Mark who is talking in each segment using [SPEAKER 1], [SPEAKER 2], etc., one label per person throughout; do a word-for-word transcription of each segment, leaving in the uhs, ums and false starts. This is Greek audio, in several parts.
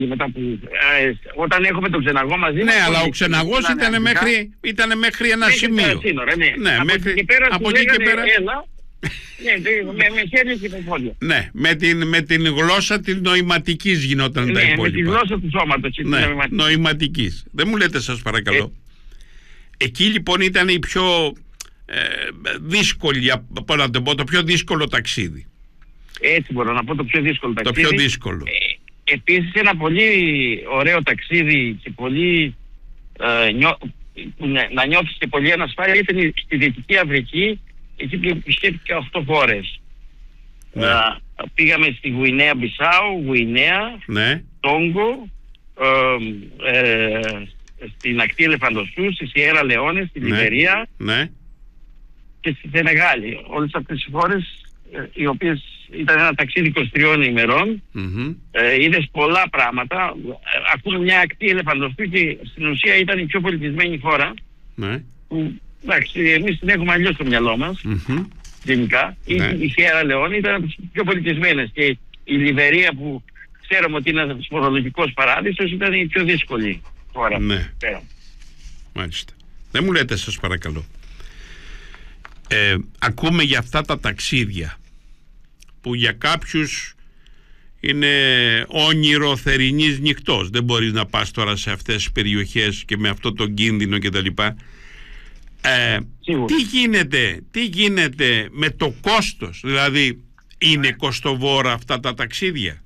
[SPEAKER 1] Μετά που, ε, όταν έχουμε τον Ξεναγό μαζί.
[SPEAKER 2] Ναι, αλλά ο Ξεναγός ήταν μέχρι, ήτανε μέχρι ένα
[SPEAKER 1] μέχρι
[SPEAKER 2] σημείο.
[SPEAKER 1] Σύνορα, ναι.
[SPEAKER 2] Ναι,
[SPEAKER 1] από
[SPEAKER 2] μέχρι,
[SPEAKER 1] εκεί και πέρα
[SPEAKER 2] από εκεί και πέρα.
[SPEAKER 1] Έλα, ναι, με, με χέρια και με πόδια.
[SPEAKER 2] Ναι, με την, με την γλώσσα της νοηματικής γινόταν
[SPEAKER 1] ναι,
[SPEAKER 2] τα υπόλοιπα.
[SPEAKER 1] Με τη γλώσσα του σώματος.
[SPEAKER 2] Ναι, νοηματικής. νοηματικής. Δεν μου λέτε σας παρακαλώ. Ε. Εκεί λοιπόν ήταν η πιο ε, δύσκολη, πώς να το πω, το πιο δύσκολο ταξίδι.
[SPEAKER 1] Έτσι μπορώ να πω, το πιο δύσκολο ταξίδι.
[SPEAKER 2] Το πιο δύσκολο.
[SPEAKER 1] Ε, επίσης ένα πολύ ωραίο ταξίδι και πολύ ε, νιώ, να νιώθεις και πολύ ανασφάλεια ήταν στη Δυτική Αφρική, εκεί που επισκέφτηκα οκτώ φορές. Ναι. Ε, πήγαμε στη Γουινέα Μπισάου, Γουινέα, ναι. Τόγκο, ε, ε, στην ακτή Ελεφαντοστού, στη Σιέρα Λεόνε, στη ναι. Λιβερία ναι. και στη Σενεγάλη. Όλες αυτές τις χώρες, ε, οι οποίες ήταν ένα ταξίδι είκοσι τριών ημερών, mm-hmm. ε, είδες πολλά πράγματα. Ε, ακούμε μια ακτή Ελεφαντοστού και στην ουσία ήταν η πιο πολιτισμένη χώρα. Ναι. Που, εντάξει, εμείς την έχουμε αλλιώς στο μυαλό μας, mm-hmm. γενικά. Ναι. Η, η Σιέρα Λεόνε ήταν από τις πιο πολιτισμένες και η Λιβερία, που ξέρουμε ότι είναι ένας φορολογικός παράδεισος, ήταν η πιο δύσκολη χώρα.
[SPEAKER 2] Ναι. Πέρα. Μάλιστα. Δεν μου λέτε σας παρακαλώ. Ε, ακούμε για αυτά τα ταξίδια που για κάποιους είναι όνειρο θερινής νυχτός. Δεν μπορείς να πας τώρα σε αυτές τις περιοχές και με αυτό το κίνδυνο κτλ. Ε, τι γίνεται, τι γίνεται με το κόστος? Δηλαδή είναι κοστοβόρα αυτά τα ταξίδια?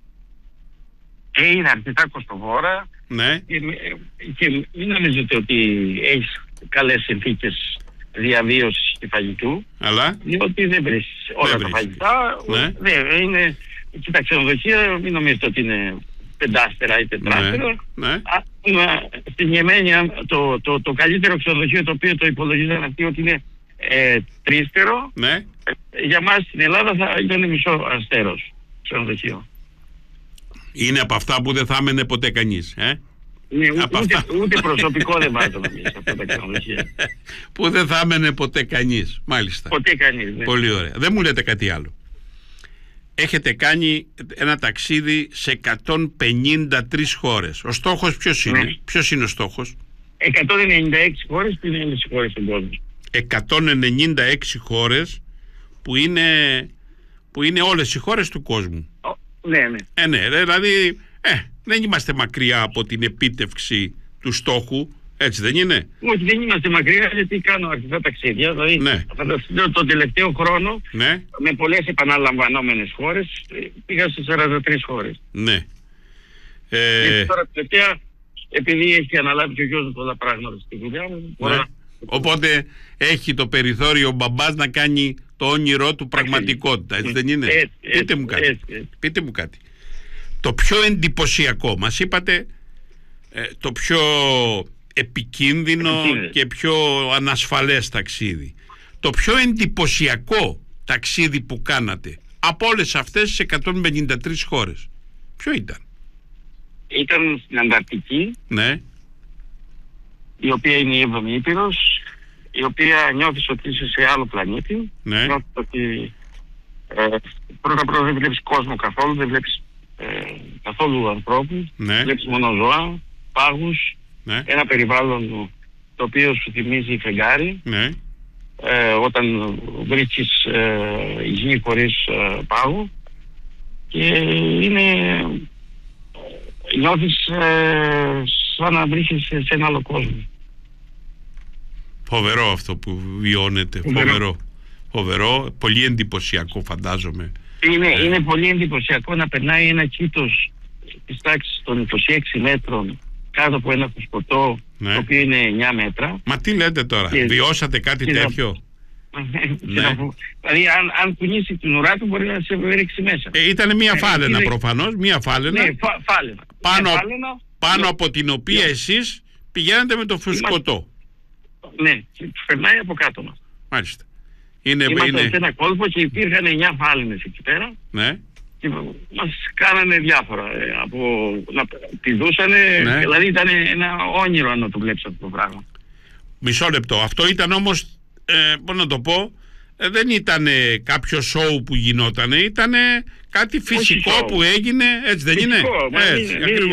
[SPEAKER 1] Ε, είναι αρκετά κοστοβόρα. Ναι. Και, και μην νομίζετε ότι έχεις καλές συνθήκες διαβίωσης και φαγητού. Αλλά διότι δεν βρεις όλα δεν τα βρεις. Φαγητά. Ναι. Δεν είναι. Και τα ξενοδοχεία μην νομίζετε ότι είναι πεντάστερα ή τετράστερα. Ναι. Ναι. Α, στην Ιεμένη το, το, το καλύτερο ξενοδοχείο, το οποίο το υπολογίζαν αυτοί ότι είναι ε, τρίστερο, ναι. ε, για μας στην Ελλάδα θα ήταν μισό αστέρος ξενοδοχείο.
[SPEAKER 2] Είναι από αυτά που δεν θα έμενε ποτέ κανείς, ε?
[SPEAKER 1] Ναι, ούτε, αυτά... ούτε προσωπικό δεν βάζω να μιλήσω αυτά τα ξενοδοχεία.
[SPEAKER 2] Που δεν θα έμενε ποτέ κανείς, μάλιστα.
[SPEAKER 1] Ποτέ κανείς, ναι.
[SPEAKER 2] Πολύ ωραία. Δεν μου λέτε κάτι άλλο. Έχετε κάνει ένα ταξίδι σε εκατόν πενήντα τρεις χώρες. Ο στόχος ποιος είναι? Ναι. Ποιος είναι ο στόχος?
[SPEAKER 1] εκατόν ενενήντα έξι χώρες που είναι όλες οι χώρες στον κόσμο.
[SPEAKER 2] εκατόν ενενήντα έξι χώρες που είναι, που είναι όλες οι χώρες του κόσμου.
[SPEAKER 1] Ο, ναι, ναι.
[SPEAKER 2] Ε, ναι, δηλαδή ε, δεν είμαστε μακριά από την επίτευξη του στόχου. Έτσι δεν είναι?
[SPEAKER 1] Όχι, δεν είμαστε μακριά, γιατί κάνω αρκετά ταξίδια. Δηλαδή, ναι. τον τελευταίο χρόνο, ναι. με πολλές επαναλαμβανόμενες χώρες, πήγα σε σαράντα τρεις χώρες.
[SPEAKER 2] Ναι. Ε...
[SPEAKER 1] Και τώρα τελευταία, επειδή έχει αναλάβει και ο γιος μου πολλά πράγματα στη δουλειά μου.
[SPEAKER 2] Ναι. Πολλά... Οπότε έχει το περιθώριο ο μπαμπάς να κάνει το όνειρό του πραγματικότητα. Έτσι δεν είναι?
[SPEAKER 1] Έτσι,
[SPEAKER 2] Πείτε,
[SPEAKER 1] έτσι,
[SPEAKER 2] μου κάτι.
[SPEAKER 1] Έτσι, έτσι.
[SPEAKER 2] Πείτε μου κάτι. Το πιο εντυπωσιακό, μας είπατε, ε, το πιο επικίνδυνο Επικίνδυνο. και πιο ανασφαλές ταξίδι. Το πιο εντυπωσιακό ταξίδι που κάνατε από όλες αυτές τις εκατόν πενήντα τρεις χώρες, ποιο ήταν?
[SPEAKER 1] Ήταν στην Ανταρκτική,
[SPEAKER 2] ναι.
[SPEAKER 1] η οποία είναι η έβδομη ήπειρος, η οποία νιώθεις ότι είσαι σε άλλο πλανήτη. Ναι. Νιώθεις ότι ε, πρώτα πρώτα δεν βλέπεις κόσμο καθόλου, δεν βλέπεις ε, καθόλου ανθρώπους, ναι. Βλέπεις μόνο ζώα, πάγους, ναι. Ένα περιβάλλον το οποίο σου θυμίζει φεγγάρι, ναι. ε, όταν βρίσκεις ε, γη χωρίς ε, πάγο, και είναι νιώθεις ε, σαν να βρίσκεσαι σε ένα άλλο κόσμο.
[SPEAKER 2] Φοβερό αυτό που βιώνετε. Φοβερό. Φοβερό. Φοβερό. Πολύ εντυπωσιακό, φαντάζομαι.
[SPEAKER 1] Είναι, ε. είναι πολύ εντυπωσιακό να περνάει ένα κήτος της τάξης των είκοσι έξι μέτρων κάτω από ένα φουσκωτό, ναι. Το οποίο είναι εννιά μέτρα.
[SPEAKER 2] Μα τι λέτε τώρα, και... βιώσατε κάτι και τέτοιο?
[SPEAKER 1] Ναι. Δηλαδή αν, αν κουνήσει την ουρά του μπορεί να σε ρίξει μέσα.
[SPEAKER 2] Ε, ήταν μια φάλαινα, ε, προφανώς, μια φάλαινα.
[SPEAKER 1] Ναι, φα, φάλαινα.
[SPEAKER 2] Πάνω,
[SPEAKER 1] φάλαινα,
[SPEAKER 2] πάνω
[SPEAKER 1] ναι.
[SPEAKER 2] από την οποία ναι. εσείς πηγαίνετε με το φουσκωτό.
[SPEAKER 1] Ναι, περνάει από κάτω μας.
[SPEAKER 2] Μάλιστα. Είναι,
[SPEAKER 1] Είμαστε
[SPEAKER 2] είναι...
[SPEAKER 1] σε ένα κόλπο και υπήρχαν εννιά φάλαινες εκεί πέρα.
[SPEAKER 2] Ναι.
[SPEAKER 1] Και μας κάνανε διάφορα. Ε, από να πηδούσανε, ναι. Δηλαδή ήταν ένα όνειρο αν το βλέπεις αυτό το πράγμα.
[SPEAKER 2] Μισό λεπτό. Αυτό ήταν όμως, ε, πώς να το πω, ε, δεν ήταν κάποιο σοου που γινότανε, ήταν κάτι φυσικό
[SPEAKER 1] show.
[SPEAKER 2] που έγινε, έτσι δεν
[SPEAKER 1] Φυσικό,
[SPEAKER 2] είναι?
[SPEAKER 1] μα
[SPEAKER 2] Έτσι,
[SPEAKER 1] είναι,
[SPEAKER 2] ακριβώς.